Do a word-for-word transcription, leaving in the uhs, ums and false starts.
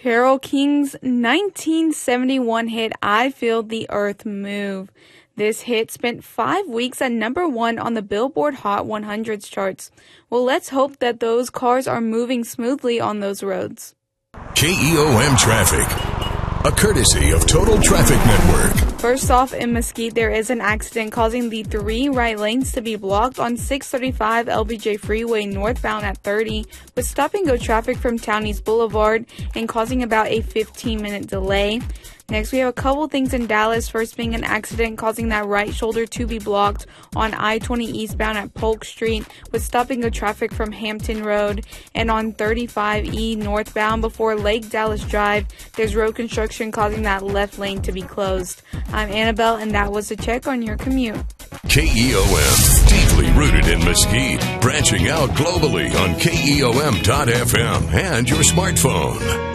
Carole King's nineteen seventy-one hit, I Feel the Earth Move. This hit spent five weeks at number one on the Billboard Hot one hundreds charts. Well, let's hope that those cars are moving smoothly on those roads. K E O M Traffic, a courtesy of Total Traffic Network. First off, in Mesquite, there is an accident causing the three right lanes to be blocked on six thirty-five L B J Freeway northbound at thirty, with stop-and-go traffic from Townies Boulevard and causing about a fifteen minute delay. Next, we have a couple things in Dallas, first being an accident causing that right shoulder to be blocked on I twenty eastbound at Polk Street with stop-and-go traffic from Hampton Road, and on thirty-five E northbound before Lake Dallas Drive, there's road construction causing that left lane to be closed. I'm Annabelle, and that was a check on your commute. K E O M, deeply rooted in Mesquite, branching out globally on K E O M dot F M and your smartphone.